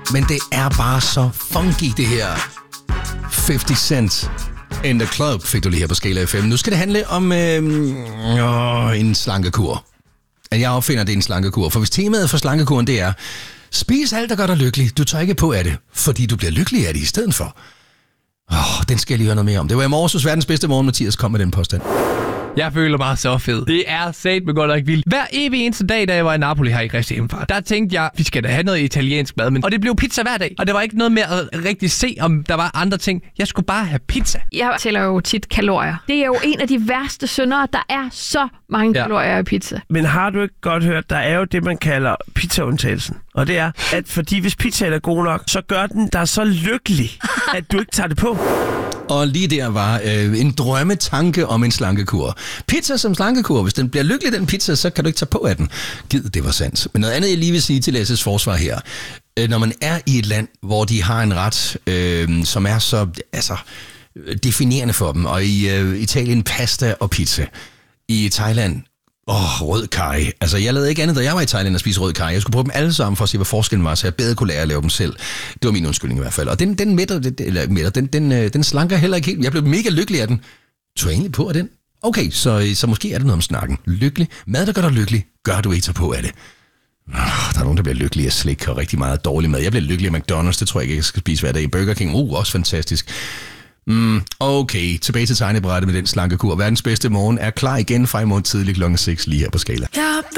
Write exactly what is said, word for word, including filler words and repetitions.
men det er bare så funky, det her. halvtreds Cent in the Club fik du lige her på Skala F M. Nu skal det handle om øh, øh, en slankekur. At jeg opfinder, det er en slankekur. For hvis temaet for slankekuren, det er, spis alt, der gør dig lykkelig. Du tager ikke på af det, fordi du bliver lykkelig af det i stedet for. Åh, den skal jeg lige høre noget mere om. Det var i morges hos verdens bedste morgen, Mathias kom med den påstand. Jeg føler mig så fed. Det er satme godt nok vildt. Hver evig eneste dag, da jeg var i Napoli her i Kristi Himmelfart, der tænkte jeg, vi skal da have noget italiensk mad. Men... Og det blev pizza hver dag. Og det var ikke noget med at rigtig se, om der var andre ting. Jeg skulle bare have pizza. Jeg tæller jo tit kalorier. Det er jo en af de værste syndere. Der er så mange ja. kalorier i pizza. Men har du ikke godt hørt, der er jo det, man kalder pizzaundtagelsen. Og det er, at fordi hvis pizzaen er god nok, så gør den dig så lykkelig, at du ikke tager det på. Og lige der var øh, en drømmetanke om en slankekur. Pizza som slankekur. Hvis den bliver lykkelig, den pizza, så kan du ikke tage på af den. Gid, det var sandt. Men noget andet, jeg lige vil sige til Lasses forsvar her. Øh, når man er i et land, hvor de har en ret, øh, som er så altså, definerende for dem, og i øh, Italien pasta og pizza. I Thailand, åh, rød karry. Altså, jeg lavede ikke andet, da jeg var i Thailand at spise rød karry. Jeg skulle prøve dem alle sammen for at se, hvad forskellen var, så jeg bedre kunne lære at lave dem selv. Det var min undskyldning i hvert fald. Og den, den mætter, eller mætter, den, den, den slanker heller ikke helt. Jeg blev mega lykkelig af den. Tog egentlig på af den? Okay, så, så måske er det noget om snakken. Lykkelig. Mad, der gør dig lykkelig, gør du ikke tager på af det. Oh, der er nogen, der bliver lykkelig af slik og rigtig meget dårlig mad. Jeg bliver lykkelig af McDonald's, det tror jeg ikke, jeg skal spise hver dag. Burger King, uh, også fantastisk. Mm, okay, tilbage til tegnebrættet med den slankekur. Verdens bedste morgen er klar igen fra i morgen tidlig klokken seks lige her på Skala.